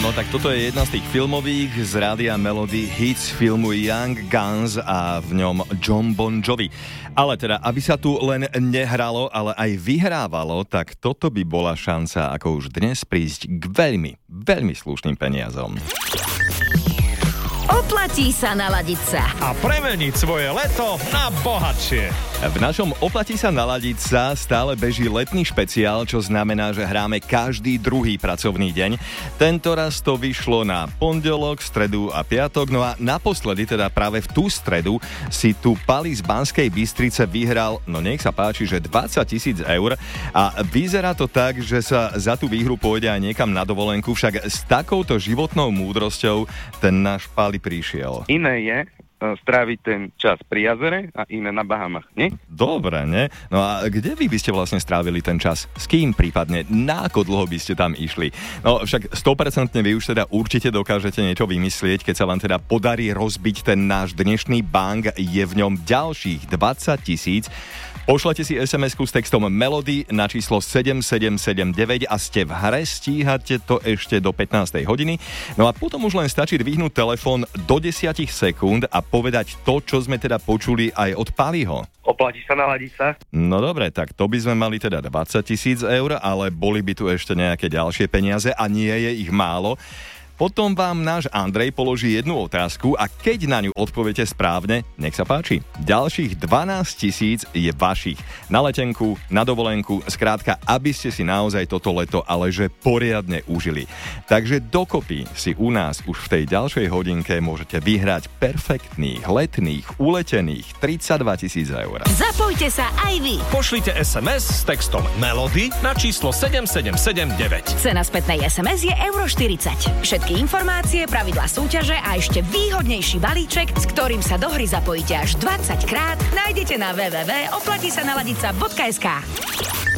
No tak toto je jedna z tých filmových z rádia Melody hits filmu Young Guns a v ňom Jon Bon Jovi. Ale teda, aby sa tu len nehralo, ale aj vyhrávalo, tak toto by bola šanca, ako už dnes prísť k veľmi, veľmi slušným peniazom. Oplatí sa naladiť sa a premeniť svoje leto na bohatšie. V našom Oplatí sa naladiť sa stále beží letný špeciál, čo znamená, že hráme každý druhý pracovný deň. Tento raz to vyšlo na pondelok, stredu a piatok, no a naposledy, teda práve v tú stredu, si tu Pali z Banskej Bystrice vyhral, no nech sa páči, že 20 000 eur a vyzerá to tak, že sa za tú výhru pôjde aj niekam na dovolenku, však s takouto životnou múdrosťou ten náš Pali prišiel. Iné je stráviť ten čas pri jazere a iné na Bahamach, nie? Dobre, ne? No a kde vy by ste vlastne strávili ten čas? S kým prípadne? Na ako dlho by ste tam išli? No však 100% vy už teda určite dokážete niečo vymyslieť, keď sa vám teda podarí rozbiť ten náš dnešný bang, je v ňom ďalších 20 000. Pošlete si SMS-ku s textom Melody na číslo 7779 a ste v hre, stíhate to ešte do 15. hodiny. No a potom už len stačí dvihnúť telefón do 10 sekúnd a povedať to, čo sme teda počuli aj od Paliho. Oplatí sa naladiť sa? No dobre, tak to by sme mali teda 20 000 eur, ale boli by tu ešte nejaké ďalšie peniaze a nie je ich málo. Potom vám náš Andrej položí jednu otázku a keď na ňu odpoviete správne, nech sa páči. Ďalších 12 000 je vašich. Na letenku, na dovolenku, skrátka, aby ste si naozaj toto leto ale že poriadne užili. Takže dokopy si u nás už v tej ďalšej hodinke môžete vyhrať perfektných, letných, uletených 32 000 eur. Zapojte sa aj vy. Pošlite SMS s textom Melody na číslo 7779. Cena spätnej SMS je €40. Všetky informácie, pravidlá súťaže a ešte výhodnejší balíček, s ktorým sa do hry zapojíte až 20 krát, nájdete na www.oplatisanaladica.sk.